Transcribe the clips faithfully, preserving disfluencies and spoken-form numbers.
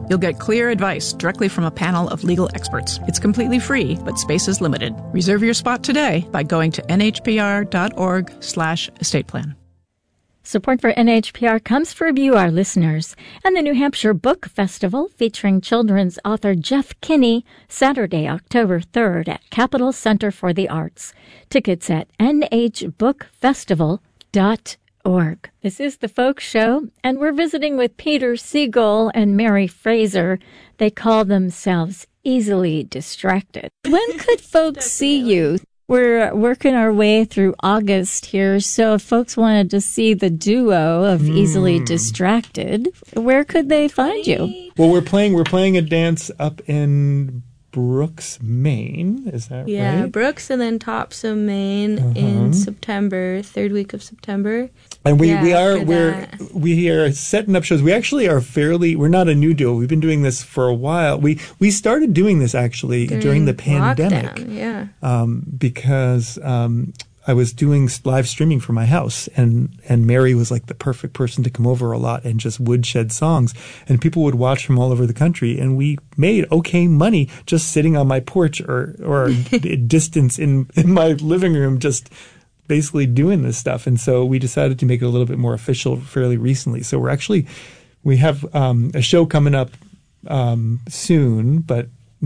You'll get clear advice directly from a panel of legal experts. It's completely free, but space is limited. Reserve your spot today by going to nhpr.org slash estate plan. Support for N H P R comes from you, our listeners, and the New Hampshire Book Festival featuring children's author Jeff Kinney, Saturday, October third at Capitol Center for the Arts. Tickets at n h book festival dot org. This is The Folk Show, and we're visiting with Peter Siegel and Mary Fraser. They call themselves Easily Distracted. When could folks see you? We're working our way through August here, so if folks wanted to see the duo of mm. Easily Distracted, where could they find you? Well, we're playing we're playing a dance up in Brooks, Maine. Is that yeah, right? Yeah, Brooks and then Topsom, Maine uh-huh. in September, third week of September. And we, yeah, we are we're that. we are setting up shows. We actually are fairly we're not a new duo. We've been doing this for a while. We we started doing this actually during, during the pandemic. Lockdown, yeah. Um, because um, I was doing live streaming from my house, and and Mary was like the perfect person to come over a lot and just woodshed songs, and people would watch from all over the country, and we made okay money just sitting on my porch or or distance in in my living room just basically doing this stuff. And so we decided to make it a little bit more official fairly recently. So we're actually, we have um, a show coming up um, soon, but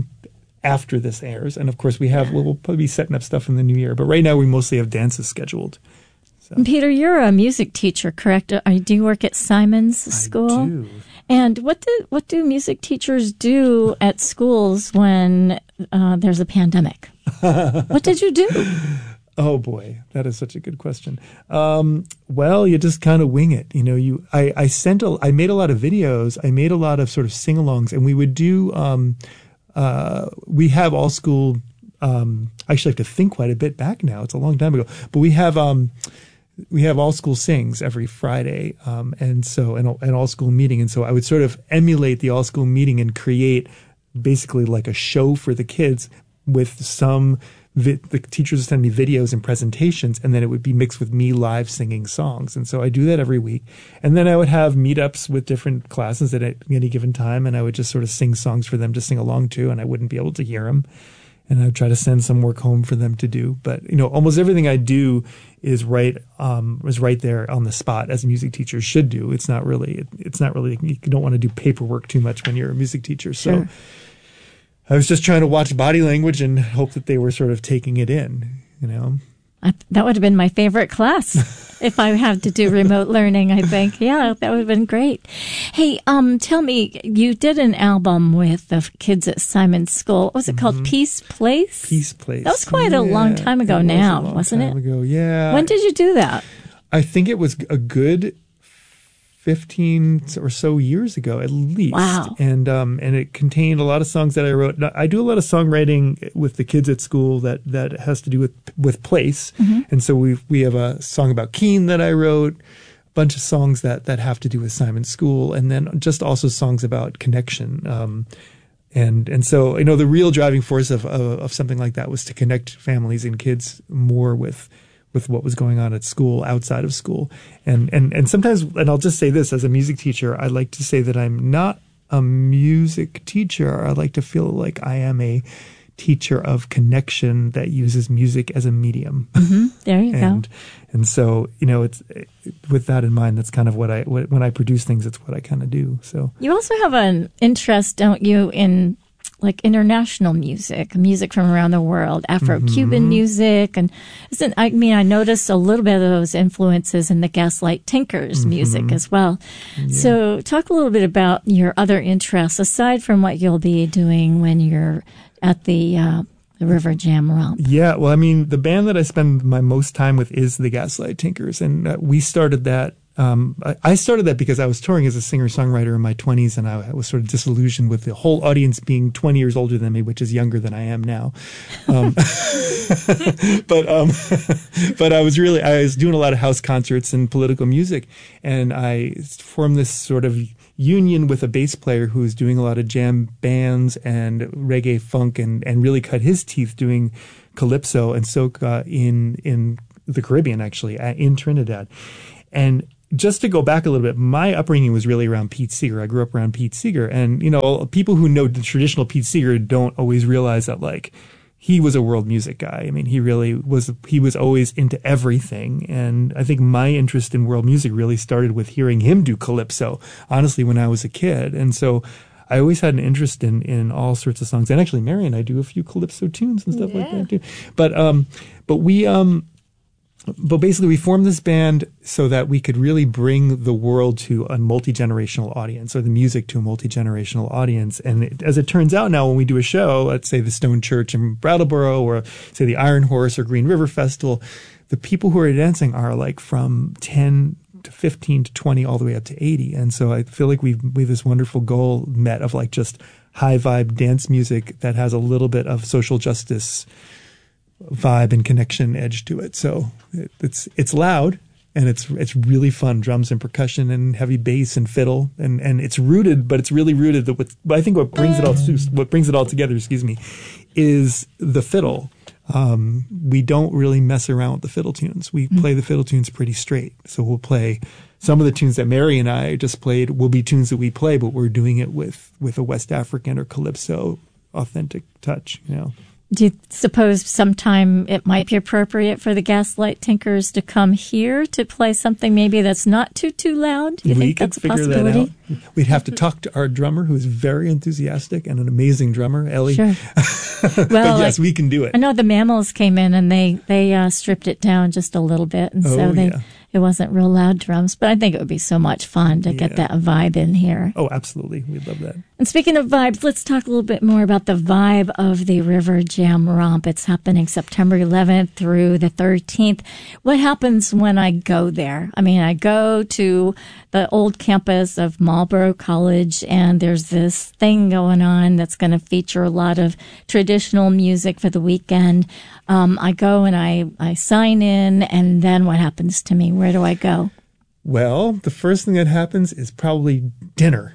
after this airs. And of course we have, we'll, we'll probably be setting up stuff in the new year. But right now we mostly have dances scheduled. So. Peter, you're a music teacher, correct? Do you work at Simon's School? I do. And what do, what do music teachers do at schools when uh, there's a pandemic? What did you do? Oh boy, that is such a good question. Um, well, you just kind of wing it. You know, you, I, I sent a, I made a lot of videos. I made a lot of sort of sing-alongs, and we would do, um, uh, we have all school, um, I actually have to think quite a bit back now. It's a long time ago, but we have, um, we have all school sings every Friday. Um, and so, and an all school meeting. And so I would sort of emulate the all school meeting and create basically like a show for the kids with some Vi- the teachers would send me videos and presentations, and then it would be mixed with me live singing songs. And so I do that every week. And then I would have meetups with different classes at any given time, and I would just sort of sing songs for them to sing along to, and I wouldn't be able to hear them. And I would try to send some work home for them to do. But, you know, almost everything I do is right, um, is right there on the spot, as music teachers should do. It's not really, it, it's not really, you don't want to do paperwork too much when you're a music teacher. So. Sure. I was just trying to watch body language and hope that they were sort of taking it in, you know. I, that would have been my favorite class if I had to do remote learning, I think. Yeah, that would have been great. Hey, um, tell me, you did an album with the kids at Simon's School. What was it mm-hmm. called? Peace Place? Peace Place. That was quite yeah, a long time ago it was now, a long wasn't time it? Ago. Yeah. When did you do that? I think it was a good fifteen or so years ago, at least. Wow. And um, and it contained a lot of songs that I wrote. I do a lot of songwriting with the kids at school that, that has to do with with place. Mm-hmm. And so we we have a song about Keene that I wrote, a bunch of songs that, that have to do with Simon's School, and then just also songs about connection. Um, and and so, you know, the real driving force of, of of something like that was to connect families and kids more with with what was going on at school, outside of school. And, and, and sometimes, and I'll just say this, as a music teacher, I like to say that I'm not a music teacher. I like to feel like I am a teacher of connection that uses music as a medium. Mm-hmm. There you and, go. And so, you know, it's with that in mind, that's kind of what I, when I produce things, it's what I kind of do. So you also have an interest, don't you, in like international music, music from around the world, Afro-Cuban mm-hmm. music. And isn't, I mean, I noticed a little bit of those influences in the Gaslight Tinkers mm-hmm. music as well. Yeah. So talk a little bit about your other interests, aside from what you'll be doing when you're at the, uh, the River Jam Romp. Yeah, well, I mean, the band that I spend my most time with is the Gaslight Tinkers. And uh, we started that Um, I, I started that because I was touring as a singer-songwriter in my twenties, and I, I was sort of disillusioned with the whole audience being twenty years older than me, which is younger than I am now. Um, but um, but I was really I was doing a lot of house concerts and political music, and I formed this sort of union with a bass player who was doing a lot of jam bands and reggae funk, and and really cut his teeth doing calypso and soca in in the Caribbean, actually, in Trinidad. And just to go back a little bit, my upbringing was really around Pete Seeger. I grew up around Pete Seeger. And, you know, people who know the traditional Pete Seeger don't always realize that, like, he was a world music guy. I mean, he really was, he was always into everything. And I think my interest in world music really started with hearing him do calypso, honestly, when I was a kid. And so I always had an interest in, in all sorts of songs. And actually, Mary and I do a few calypso tunes and stuff yeah. like that too. But, um, but we, um, But basically, we formed this band so that we could really bring the world to a multi-generational audience, or the music to a multi-generational audience. And it, as it turns out now, when we do a show, let's say the Stone Church in Brattleboro, or say the Iron Horse or Green River Festival, the people who are dancing are like from ten to fifteen to twenty all the way up to eighty. And so I feel like we've, we have this wonderful goal met of like just high vibe dance music that has a little bit of social justice vibe and connection edge to it. So it, it's it's loud, and it's it's really fun, drums and percussion and heavy bass and fiddle, and and it's rooted, but it's really rooted. That what I think what brings it all what brings it all together, excuse me, is the fiddle. Um, we don't really mess around with the fiddle tunes. We mm-hmm. play the fiddle tunes pretty straight. So we'll play some of the tunes that Mary and I just played will be tunes that we play, but we're doing it with with a West African or calypso authentic touch, you know. Do you suppose sometime it might be appropriate for the Gaslight Tinkers to come here to play something maybe that's not too, too loud? Do you we think could that's a figure possibility? that out. We'd have to talk to our drummer, who's very enthusiastic and an amazing drummer, Ellie. Sure. Well, but yes, like, we can do it. I know the Mammals came in and they, they uh, stripped it down just a little bit. And so oh, they, yeah. it wasn't real loud drums, but I think it would be so much fun to yeah. get that vibe in here. Oh, absolutely. We'd love that. And speaking of vibes, let's talk a little bit more about the vibe of the River Jam Romp. It's happening September eleventh through the thirteenth. What happens when I go there? I mean, I go to the old campus of Marlborough College, and there's this thing going on that's going to feature a lot of traditional music for the weekend. Um, I go and I, I sign in, and then what happens to me? Where do I go? Well, the first thing that happens is probably dinner.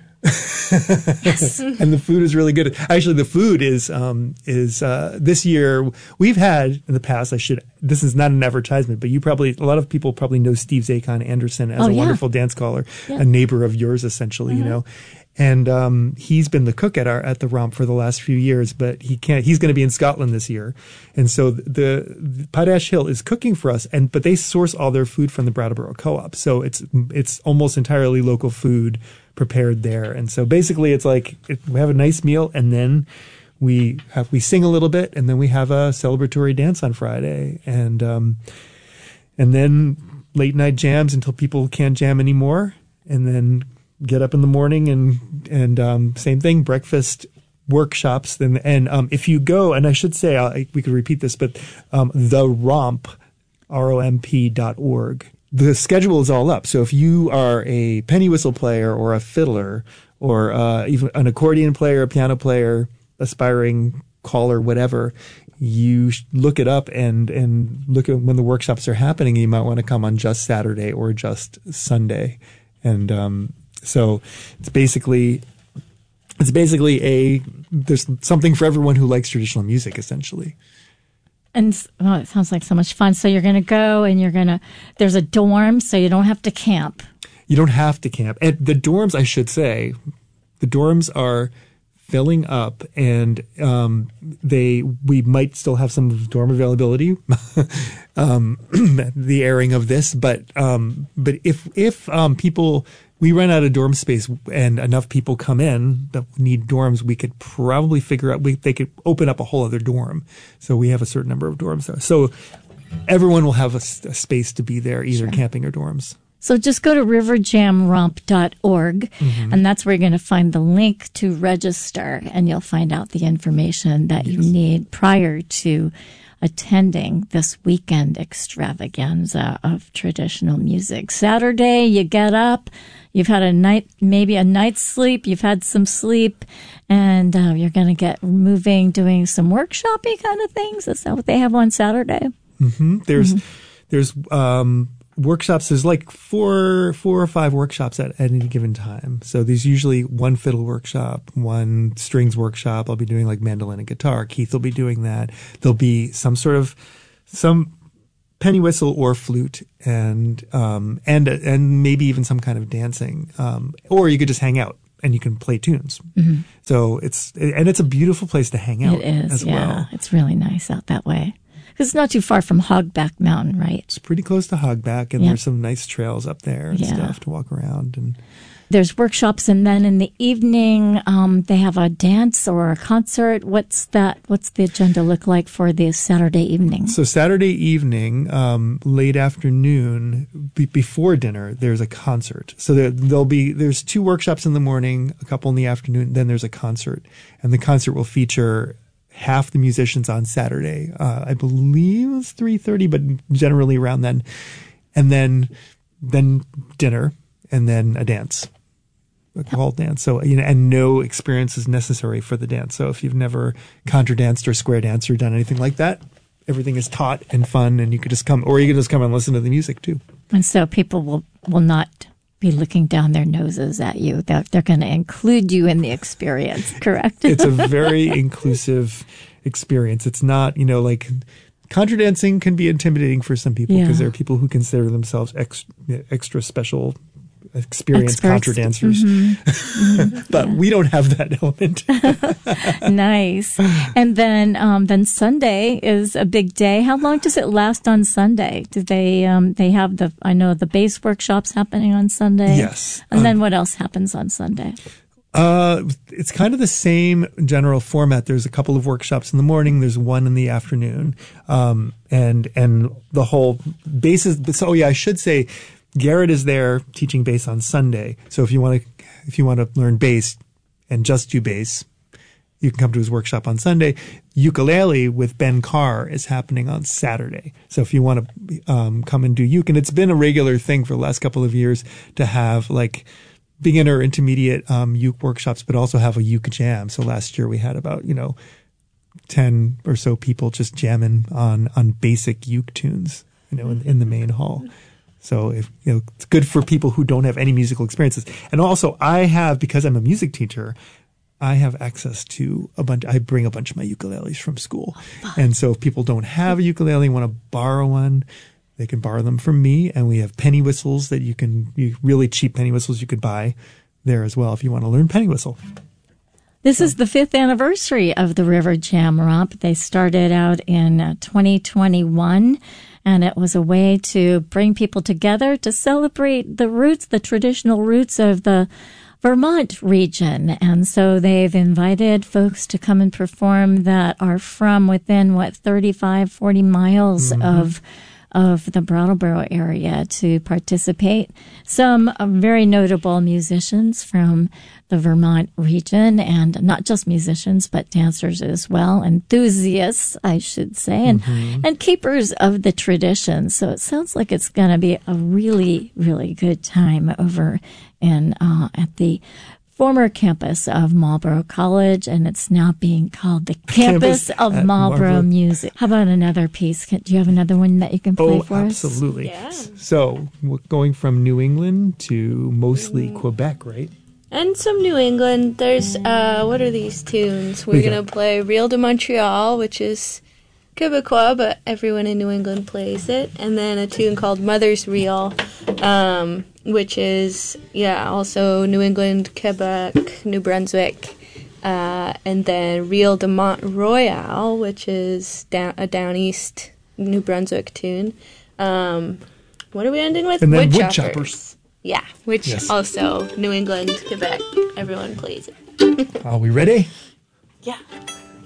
Yes. And the food is really good. Actually, the food is um is uh this year we've had in the past. I should this is not an advertisement, but you probably a lot of people probably know Steve Zacon Anderson as oh, a yeah. wonderful dance caller, yeah. a neighbor of yours essentially, mm-hmm. you know. And um he's been the cook at our at the Romp for the last few years, but he can't he's going to be in Scotland this year. And so the, the Potash Hill is cooking for us, and but they source all their food from the Brattleboro Co-op. So it's it's almost entirely local food prepared there. And so basically it's like it, we have a nice meal, and then we have we sing a little bit, and then we have a celebratory dance on Friday, and um and then late night jams until people can't jam anymore, and then get up in the morning and and um same thing, breakfast, workshops. Then and um if you go, and I should say I, we could repeat this, but um the romp R O M P dot org. The schedule is all up. So if you are a penny whistle player or a fiddler or uh, even an accordion player, a piano player, aspiring caller, whatever, you look it up and, and look at when the workshops are happening. You might want to come on just Saturday or just Sunday. And um, so it's basically it's basically a there's something for everyone who likes traditional music, essentially. And oh, it sounds like so much fun. So you're going to go and you're going to, there's a dorm, so you don't have to camp. You don't have to camp. And the dorms, I should say, the dorms are filling up, and um, they we might still have some dorm availability, um, the airing of this. But um, but if if um, people we run out of dorm space and enough people come in that need dorms, we could probably figure out we they could open up a whole other dorm. So we have a certain number of dorms there. So everyone will have a, a space to be there, either sure. camping or dorms. So just go to river jam romp dot org, mm-hmm. and that's where you're going to find the link to register, and you'll find out the information that yes. you need prior to attending this weekend extravaganza of traditional music. Saturday, you get up, you've had a night, maybe a night's sleep, you've had some sleep, and uh, you're going to get moving, doing some workshop-y kind of things. Is that what they have on Saturday? Mm-hmm. There's, mm-hmm. there's, um, workshops. There's like four, four or five workshops at, at any given time. So there's usually one fiddle workshop, one strings workshop. I'll be doing like mandolin and guitar. Keith will be doing that. There'll be some sort of, some penny whistle or flute, and um, and and maybe even some kind of dancing. Um, or you could just hang out and you can play tunes. Mm-hmm. So it's and it's a beautiful place to hang out. It is, as yeah. well. It's really nice out that way. Because it's not too far from Hogback Mountain, right? It's pretty close to Hogback, and yeah. there's some nice trails up there and yeah. stuff to walk around. And there's workshops, and then in the evening, um, they have a dance or a concert. What's that? What's the agenda look like for the Saturday evening? So Saturday evening, um, late afternoon, be- before dinner, there's a concert. So there, there'll be there's two workshops in the morning, a couple in the afternoon, then there's a concert, and the concert will feature half the musicians on Saturday. Uh, I believe it's three thirty, but generally around then, and then then dinner, and then a dance. A call dance. So, you know, and no experience is necessary for the dance. So if you've never contra danced or square danced or done anything like that, everything is taught and fun, and you could just come, or you can just come and listen to the music too. And so people will, will not be looking down their noses at you. They're, they're going to include you in the experience, correct? It's a very inclusive experience. It's not, you know, like contra dancing can be intimidating for some people because yeah. there are people who consider themselves ex, extra special experienced Experts. contra dancers. Mm-hmm. Mm-hmm. But yeah. we don't have that element. Nice. And then um, then Sunday is a big day. How long does it last on Sunday? Do they um, they have the I know the bass workshops happening on Sunday? Yes. And um, then what else happens on Sunday? Uh, it's kind of the same general format. There's a couple of workshops in the morning. There's one in the afternoon. Um, and, and the whole bass is, so yeah, I should say Garrett is there teaching bass on Sunday. So if you want to, if you want to learn bass and just do bass, you can come to his workshop on Sunday. Ukulele with Ben Carr is happening on Saturday. So if you want to um, come and do uke, and it's been a regular thing for the last couple of years to have like beginner, intermediate um, uke workshops, but also have a uke jam. So last year we had about, you know, ten or so people just jamming on on basic uke tunes, you know, in, in the main hall. So if you know, it's good for people who don't have any musical experiences. And also I have, because I'm a music teacher, I have access to a bunch, I bring a bunch of my ukuleles from school. Oh, and so if people don't have a ukulele, want to borrow one, they can borrow them from me. And we have penny whistles that you can, you really cheap penny whistles you could buy there as well if you want to learn penny whistle. This so. is the fifth anniversary of the River Jam Romp. They started out in uh, twenty twenty-one. And it was a way to bring people together to celebrate the roots, the traditional roots of the Vermont region. And so they've invited folks to come and perform that are from within, what, thirty-five, forty miles mm-hmm. of of the Brattleboro area to participate. Some very notable musicians from the Vermont region, and not just musicians, but dancers as well, enthusiasts, I should say, and, mm-hmm. and keepers of the tradition. So it sounds like it's going to be a really, really good time over in uh, at the former campus of Marlborough College, and it's now being called the Campus, campus of Marlborough, Marlborough Music. How about another piece? Can, do you have another one that you can play oh, for us? Oh, absolutely. Yeah. So we're going from New England to mostly mm. Quebec, right? And some New England. There's, uh, what are these tunes? We're going to play Reel de Montreal, which is Quebecois, but everyone in New England plays it. And then a tune called Mother's Reel, um, which is, yeah, also New England, Quebec, New Brunswick. Uh, and then Reel de Mont Royal, which is down, a down east New Brunswick tune. Um, what are we ending with? And then Woodchoppers. Woodchoppers. Yeah, which yes. also New England, Quebec, everyone plays it. Are we ready? Yeah.